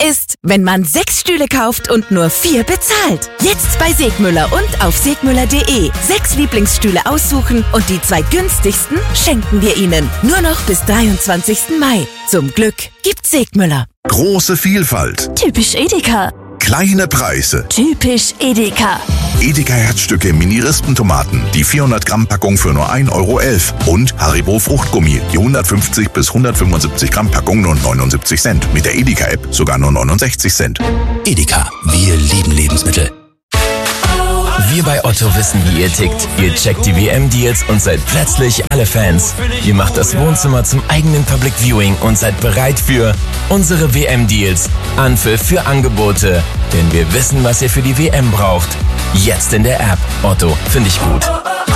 ist, wenn man 6 Stühle kauft und nur 4 bezahlt. Jetzt bei Segmüller und auf segmüller.de. 6 Lieblingsstühle aussuchen und die 2 günstigsten schenken wir Ihnen. Nur noch bis 23. Mai. Zum Glück gibt's Segmüller. Große Vielfalt. Typisch Edeka. Kleine Preise. Typisch Edeka. Edeka Herzstücke Mini-Rispentomaten, die 400 Gramm Packung für nur 1,11 € und Haribo Fruchtgummi, die 150 bis 175 Gramm Packung nur 79 Cent. Mit der Edeka App sogar nur 69 Cent. Edeka, wir lieben Lebensmittel. Wir bei Otto wissen, wie ihr tickt. Ihr checkt die WM-Deals und seid plötzlich alle Fans. Ihr macht das Wohnzimmer zum eigenen Public Viewing und seid bereit für unsere WM-Deals. Anpfiff für Angebote. Denn wir wissen, was ihr für die WM braucht. Jetzt in der App. Otto, finde ich gut.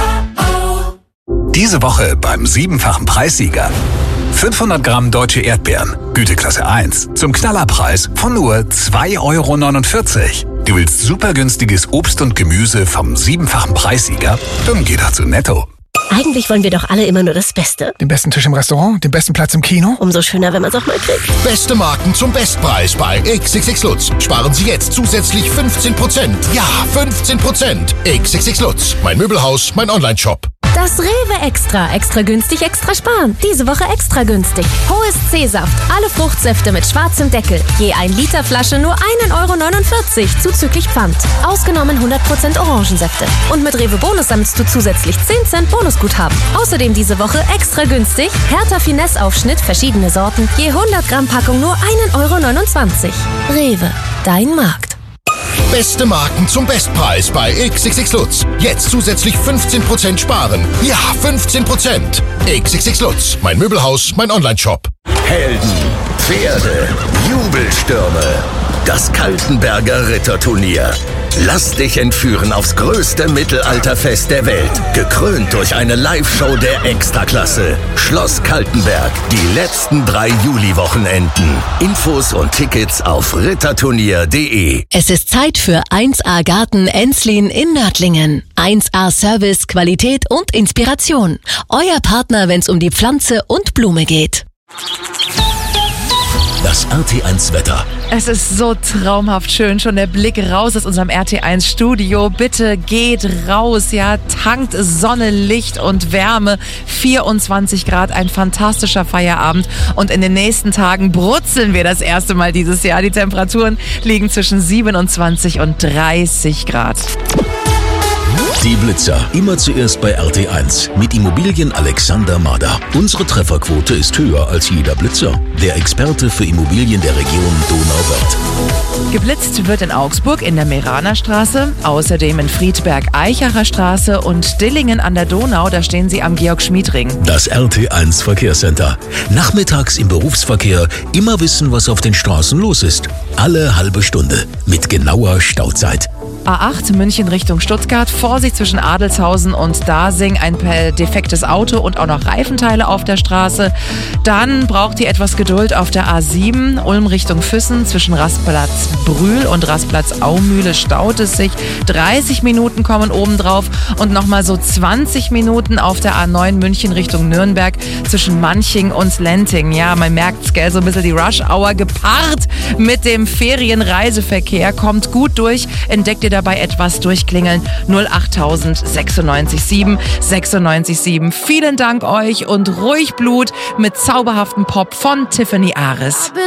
Diese Woche beim 7-fachen Preissieger. 500 Gramm deutsche Erdbeeren, Güteklasse 1, zum Knallerpreis von nur 2,49 €. Du willst super günstiges Obst und Gemüse vom 7-fachen Preissieger? Dann geh doch zu Netto. Eigentlich wollen wir doch alle immer nur das Beste. Den besten Tisch im Restaurant, den besten Platz im Kino. Umso schöner, wenn man es auch mal kriegt. Beste Marken zum Bestpreis bei XXX Lutz. Sparen Sie jetzt zusätzlich 15%. Ja, 15%. XXX Lutz. Mein Möbelhaus, mein Online-Shop. Das Rewe Extra. Extra günstig, extra sparen. Diese Woche extra günstig. Hohes C-Saft. Alle Fruchtsäfte mit schwarzem Deckel. Je 1 Liter Flasche nur 1,49 € zuzüglich Pfand. Ausgenommen 100% Orangensäfte. Und mit Rewe Bonus sammelst du zusätzlich 10 Cent Bonusguthaben. Außerdem diese Woche extra günstig. Hertha Finesse Aufschnitt, verschiedene Sorten. Je 100 Gramm Packung nur 1,29 €. Rewe. Dein Markt. Beste Marken zum Bestpreis bei XXX Lutz. Jetzt zusätzlich 15% sparen. Ja, 15%. XXX Lutz. Mein Möbelhaus, mein Online-Shop. Helden, Pferde, Jubelstürme. Das Kaltenberger Ritterturnier. Lass dich entführen aufs größte Mittelalterfest der Welt. Gekrönt durch eine Live-Show der Extraklasse. Schloss Kaltenberg. Die letzten 3 Juli-Wochenenden. Infos und Tickets auf ritterturnier.de. Es ist Zeit für 1A Garten Enslin in Nördlingen. 1A Service, Qualität und Inspiration. Euer Partner, wenn es um die Pflanze und Blume geht. Das RT1 Wetter. Es ist so traumhaft schön, schon der Blick raus aus unserem RT1 Studio. Bitte geht raus, ja, tankt Sonne, Licht und Wärme. 24 Grad, ein fantastischer Feierabend. Und in den nächsten Tagen brutzeln wir das erste Mal dieses Jahr. Die Temperaturen liegen zwischen 27 und 30 Grad. Die Blitzer. Immer zuerst bei RT1 mit Immobilien Alexander Mader. Unsere Trefferquote ist höher als jeder Blitzer. Der Experte für Immobilien der Region Donauwörth. Geblitzt wird in Augsburg in der Meraner Straße, außerdem in Friedberg-Eichacher Straße und Dillingen an der Donau, da stehen sie am Georg-Schmied-Ring. Das RT1 Verkehrscenter. Nachmittags im Berufsverkehr immer wissen, was auf den Straßen los ist. Alle halbe Stunde mit genauer Stauzeit. A8 München Richtung Stuttgart, Vorsicht zwischen Adelshausen und Dasing, ein defektes Auto und auch noch Reifenteile auf der Straße. Dann braucht ihr etwas Geduld auf der A7, Ulm Richtung Füssen, zwischen Rastplatz Brühl und Rastplatz Aumühle staut es sich. 30 Minuten kommen obendrauf und nochmal so 20 Minuten auf der A9 München Richtung Nürnberg, zwischen Manching und Lenting. Ja, man merkt's, gell, so ein bisschen die Rush-Hour gepaart mit dem Ferienreiseverkehr. Kommt gut durch, entdeckt ihr dabei etwas, durchklingeln 08000 96 7 96 7. Vielen Dank euch und ruhig Blut mit zauberhaftem Pop von Tiffany Ares.